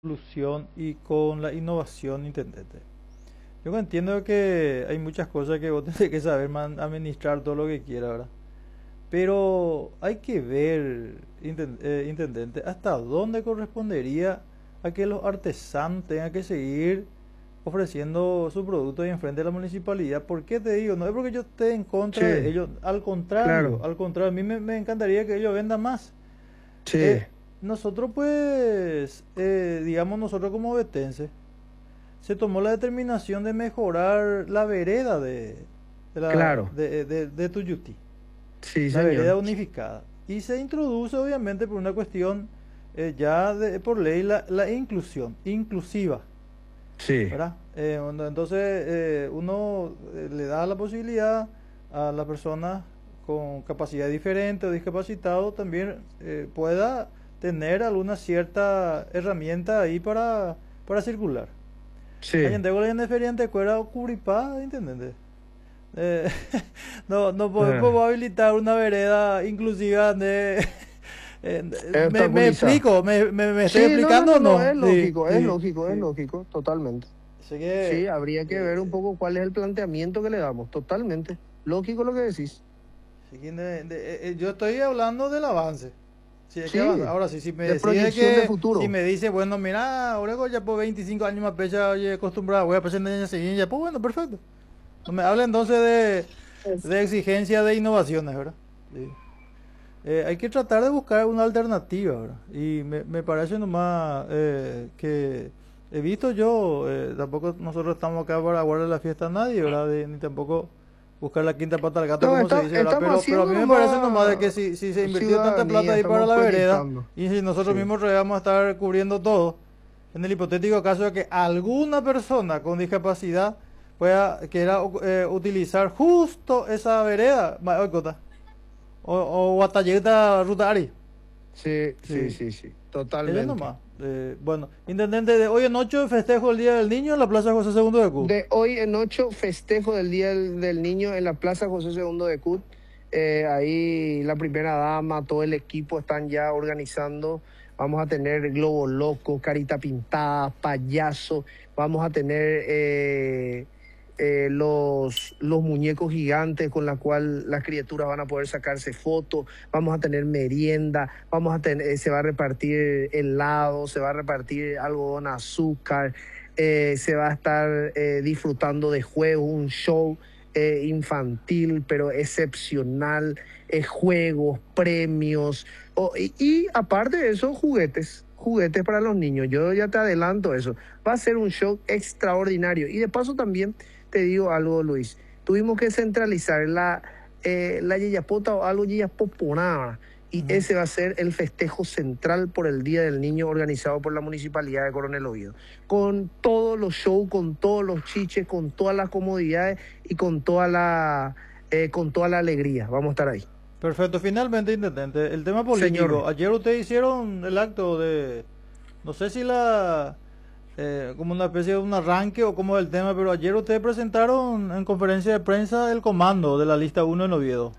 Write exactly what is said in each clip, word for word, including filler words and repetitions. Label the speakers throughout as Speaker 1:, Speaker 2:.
Speaker 1: Solución y con la innovación, intendente. Yo entiendo que hay muchas cosas que vos tenés que saber man- administrar todo lo que quieras, ¿verdad? Pero hay que ver, inten- eh, intendente, hasta dónde correspondería a que los artesanos tengan que seguir ofreciendo su producto ahí enfrente de la municipalidad. ¿Por qué te digo? No es porque yo esté en contra de
Speaker 2: Sí,
Speaker 1: ellos, al contrario,
Speaker 2: claro,
Speaker 1: al contrario, a mí me, me encantaría que ellos vendan más.
Speaker 2: sí,
Speaker 1: Eh, nosotros pues, eh, digamos nosotros como vetenses, se tomó la determinación de mejorar la vereda de, de, la,
Speaker 2: claro,
Speaker 1: de, de, de Tuyutí,
Speaker 2: sí,
Speaker 1: la vereda
Speaker 2: señor,
Speaker 1: unificada. Y se introduce obviamente por una cuestión eh, ya de, por ley la, la inclusión, inclusiva,
Speaker 2: sí,
Speaker 1: ¿verdad? Eh, cuando- entonces eh, uno eh, le da la posibilidad a la persona con capacidad diferente o discapacitado también eh, pueda tener alguna cierta herramienta ahí para, para circular. Hay
Speaker 2: sí,
Speaker 1: en la diferente cuera o curipá, ¿entendés? Eh, no, no podemos
Speaker 2: ah,
Speaker 1: habilitar una vereda inclusiva de... eh,
Speaker 2: es
Speaker 1: me, me
Speaker 2: obstaculizar.
Speaker 1: explico, me, me, me estoy
Speaker 2: Sí, no, no,
Speaker 1: explicando
Speaker 2: no,
Speaker 1: o
Speaker 2: no,
Speaker 1: no.
Speaker 2: es
Speaker 1: Sí,
Speaker 2: lógico, es
Speaker 1: sí,
Speaker 2: lógico, es
Speaker 1: sí.
Speaker 2: lógico, totalmente.
Speaker 1: Así que
Speaker 2: Sí, habría que ver un
Speaker 1: eh,
Speaker 2: poco cuál es el planteamiento que le damos, totalmente. Lógico lo que decís.
Speaker 1: sí, de- de- de- eh, yo estoy hablando del avance. Sí, hay que avanzar.
Speaker 2: Sí,
Speaker 1: Ahora sí, si me
Speaker 2: de
Speaker 1: decide
Speaker 2: proyección de
Speaker 1: que, si
Speaker 2: futuro.
Speaker 1: me dice, bueno, mira, ahora ya por veinticinco años más pecha, oye, acostumbrado, voy a pasar en año siguiente, ya, pues bueno, perfecto. No me hable entonces de,
Speaker 2: Es-
Speaker 1: de exigencia de innovaciones, ¿verdad? Sí. Eh, hay que tratar de buscar una alternativa, ¿verdad? Y me, me parece nomás eh, que he visto yo, eh, tampoco nosotros estamos acá para guardar la fiesta a nadie, ¿verdad? De- ni tampoco buscar la quinta pata al gato,
Speaker 2: No,
Speaker 1: como se
Speaker 2: está-
Speaker 1: dice, ¿verdad?
Speaker 2: estamos
Speaker 1: Pero, pero a
Speaker 2: haciendo
Speaker 1: mí me parece nomás de
Speaker 2: nomás
Speaker 1: que si, si se invirtió tanta plata
Speaker 2: ciudadanía,
Speaker 1: ahí para
Speaker 2: estamos
Speaker 1: la vereda,
Speaker 2: proyectando.
Speaker 1: y si nosotros
Speaker 2: Sí.
Speaker 1: mismos vamos a estar cubriendo todo, en el hipotético caso de que alguna persona con discapacidad pueda, quiera eh, utilizar justo esa vereda, ma- oicota, o, o Guatalleta Ruta Ari.
Speaker 2: Sí, sí,
Speaker 1: Sí,
Speaker 2: sí, sí,
Speaker 1: ella
Speaker 2: totalmente.
Speaker 1: nomás. Eh, bueno, intendente, de hoy en ocho festejo el Día del Niño en la Plaza José segundo de Q.
Speaker 2: De hoy en ocho, festejo del Día del, del Niño en la Plaza José segundo de Cut. Eh, ahí la primera dama, todo el equipo están ya organizando. Vamos a tener globo loco, carita pintada, payaso. Vamos a tener eh, eh, los, los muñecos gigantes con la cual las criaturas van a poder sacarse fotos. Vamos a tener merienda, vamos a tener, eh, se va a repartir helado, se va a repartir algodón azúcar. Eh, se va a estar eh, disfrutando de juegos, un show eh, infantil, pero excepcional, eh, juegos, premios, oh, y, y aparte de eso, juguetes, juguetes para los niños. Yo ya te adelanto eso. Va a ser un show extraordinario. Y de paso también te digo algo, Luis. Tuvimos que centralizar la, eh, la yeyapota o algo yeyapoponada. Y
Speaker 1: Ujú.
Speaker 2: ese va a ser el festejo central por el Día del Niño organizado por la Municipalidad de Coronel Oviedo. Con todos los shows, con todos los chiches, con todas las comodidades y con toda la, eh, con toda la alegría. Vamos a estar ahí.
Speaker 1: Perfecto, finalmente, intendente, el tema
Speaker 2: Señor.
Speaker 1: político. Ayer ustedes hicieron el acto de, no sé si la, eh, como una especie de un arranque o como el tema, pero ayer ustedes presentaron en conferencia de prensa el comando de la lista uno en Oviedo.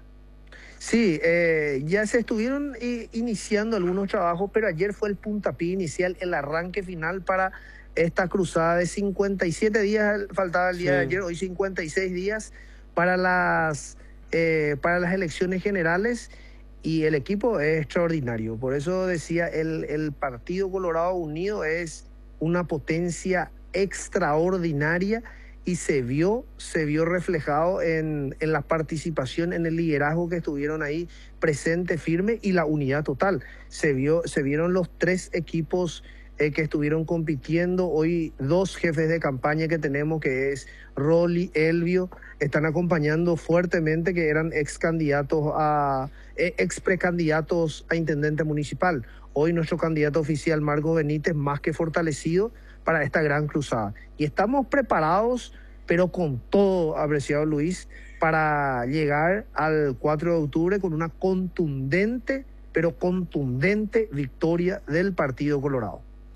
Speaker 2: Sí, eh, ya se estuvieron eh, iniciando algunos trabajos, pero ayer fue el puntapié inicial, el arranque final para esta cruzada de cincuenta y siete días, faltaba el día de
Speaker 1: Sí.
Speaker 2: ayer, hoy cincuenta y seis días para las, eh, para las elecciones generales y el equipo es extraordinario. Por eso decía, el, el Partido Colorado Unido es una potencia extraordinaria y se vio, se vio reflejado en, en la participación, en el liderazgo que estuvieron ahí presente, firme y la unidad total. Se vio, se vieron los tres equipos eh, que estuvieron compitiendo. Hoy dos jefes de campaña que tenemos, que es Rolly, Elvio, están acompañando fuertemente, que eran ex candidatos a, eh, ex precandidatos a intendente municipal. Hoy nuestro candidato oficial, Marco Benítez, más que fortalecido para esta gran cruzada. Y estamos preparados, pero con todo, apreciado Luis, para llegar al cuatro de octubre con una contundente, pero contundente victoria del Partido Colorado.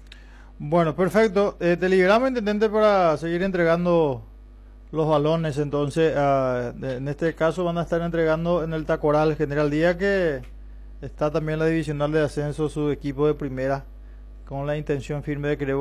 Speaker 1: Bueno, perfecto. Eh, te liberamos, intendente, para seguir entregando los balones. Entonces, ah, de- en este caso van a estar entregando en el Tacoral General Díaz, que está también la divisional de ascenso, su equipo de primera, con la intención firme de querer